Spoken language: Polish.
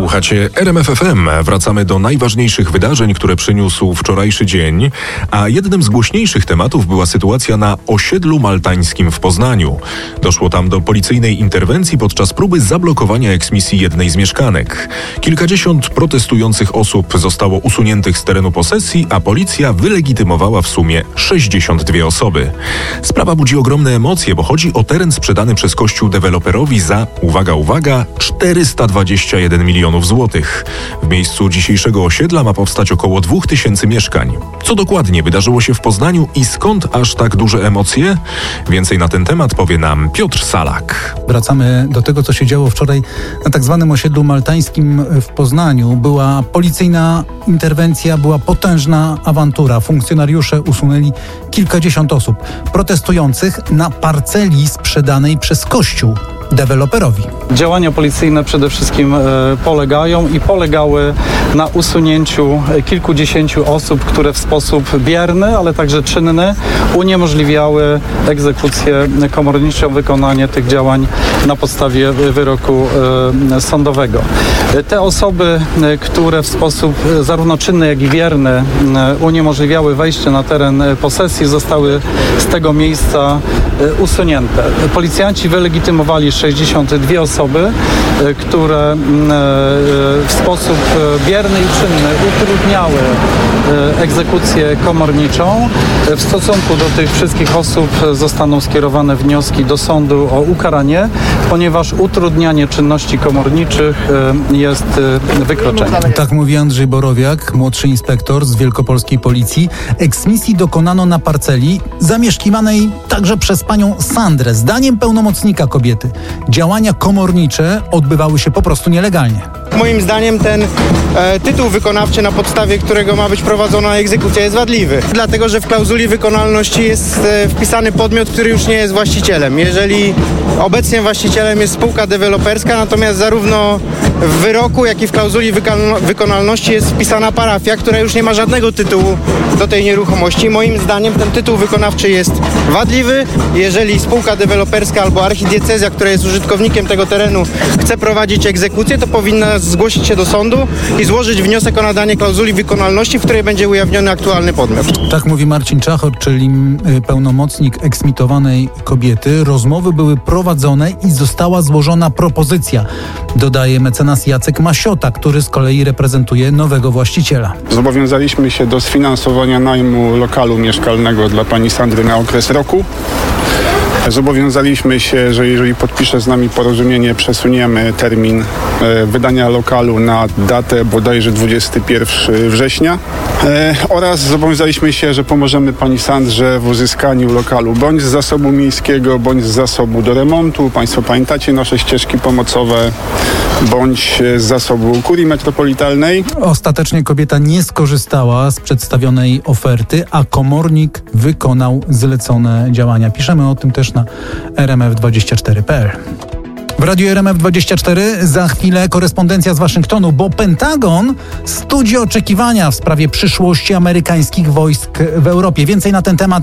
Słuchacie RMF FM. Wracamy do najważniejszych wydarzeń, które przyniósł wczorajszy dzień, a jednym z głośniejszych tematów była sytuacja na osiedlu maltańskim w Poznaniu. Doszło tam do policyjnej interwencji podczas próby zablokowania eksmisji jednej z mieszkanek. Kilkadziesiąt protestujących osób zostało usuniętych z terenu posesji, a policja wylegitymowała w sumie 62 osoby. Sprawa budzi ogromne emocje, bo chodzi o teren sprzedany przez Kościół deweloperowi za, uwaga, 421 milionów złotych. W miejscu dzisiejszego osiedla ma powstać około 2000 mieszkań. Co dokładnie wydarzyło się w Poznaniu i skąd aż tak duże emocje? Więcej na ten temat powie nam Piotr Salak. Wracamy do tego, co się działo wczoraj na tak zwanym osiedlu maltańskim w Poznaniu. Była policyjna interwencja, była potężna awantura. Funkcjonariusze usunęli kilkadziesiąt osób protestujących na parceli sprzedanej przez Kościół deweloperowi. Działania policyjne przede wszystkim polegały na usunięciu kilkudziesięciu osób, które w sposób bierny, ale także czynny uniemożliwiały egzekucję komorniczą, wykonanie tych działań na podstawie wyroku sądowego. Te osoby, które w sposób zarówno czynny, jak i bierny uniemożliwiały wejście na teren posesji, zostały z tego miejsca usunięte. Policjanci wylegitymowali 62 osoby, które w sposób bierny i czynny utrudniały egzekucję komorniczą. W stosunku do tych wszystkich osób zostaną skierowane wnioski do sądu o ukaranie, ponieważ utrudnianie czynności komorniczych jest wykroczeniem. Tak mówi Andrzej Borowiak, młodszy inspektor z wielkopolskiej policji. Eksmisji dokonano na parceli zamieszkiwanej także przez panią Sandrę. Zdaniem pełnomocnika kobiety działania komornicze odbywały się po prostu nielegalnie. Moim zdaniem ten tytuł wykonawczy, na podstawie którego ma być prowadzona egzekucja, jest wadliwy. Dlatego, że w klauzuli wykonalności jest wpisany podmiot, który już nie jest właścicielem. Jeżeli obecnie właścicielem jest spółka deweloperska, natomiast zarówno w wyroku, jak i w klauzuli wykonalności jest wpisana parafia, która już nie ma żadnego tytułu do tej nieruchomości. Moim zdaniem ten tytuł wykonawczy jest wadliwy. Jeżeli spółka deweloperska albo archidiecezja, która jest użytkownikiem tego terenu, chce prowadzić egzekucję, to powinna zgłosić się do sądu i złożyć wniosek o nadanie klauzuli wykonalności, w której będzie ujawniony aktualny podmiot. Tak mówi Marcin Czachor, czyli pełnomocnik eksmitowanej kobiety. Rozmowy były prowadzone i została złożona propozycja, dodaje mecenas Jacek Masiota, który z kolei reprezentuje nowego właściciela. Zobowiązaliśmy się do sfinansowania najmu lokalu mieszkalnego dla pani Sandry na okres roku. Zobowiązaliśmy się, że jeżeli podpisze z nami porozumienie, przesuniemy termin wydania lokalu na datę bodajże 21 września oraz zobowiązaliśmy się, że pomożemy pani Sandrze w uzyskaniu lokalu bądź z zasobu miejskiego, bądź z zasobu do remontu. Państwo pamiętacie nasze ścieżki pomocowe, bądź z zasobu kurii metropolitalnej. Ostatecznie kobieta nie skorzystała z przedstawionej oferty, a komornik wykonał zlecone działania. Piszemy o tym też na rmf24.pl. W Radiu RMF24 za chwilę korespondencja z Waszyngtonu, bo Pentagon studzi oczekiwania w sprawie przyszłości amerykańskich wojsk w Europie. Więcej na ten temat